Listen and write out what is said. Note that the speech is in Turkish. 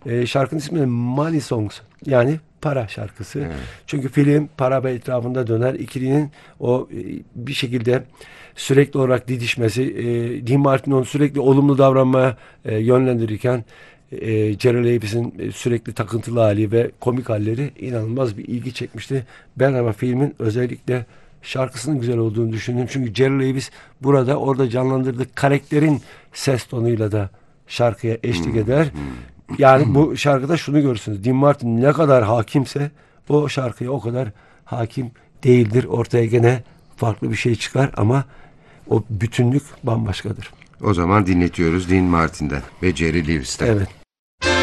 Şarkının ismi de Money Songs. Yani para şarkısı. Evet. Çünkü film para ve etrafında döner. İkilinin o bir şekilde sürekli olarak didişmesi, Dean Martin onu sürekli olumlu davranmaya yönlendirirken Jerry Lewis'in sürekli takıntılı hali ve komik halleri inanılmaz bir ilgi çekmişti. Ben ama filmin özellikle şarkısının güzel olduğunu düşündüm. Çünkü Jerry Lewis burada orada canlandırdığı karakterin ses tonuyla da şarkıya eşlik eder. Yani bu şarkıda şunu görürsünüz. Dean Martin ne kadar hakimse o şarkıya o kadar hakim değildir. Ortaya gene farklı bir şey çıkar ama o bütünlük bambaşkadır. O zaman dinletiyoruz Dean Martin'den ve Jerry Lewis'ten. Evet.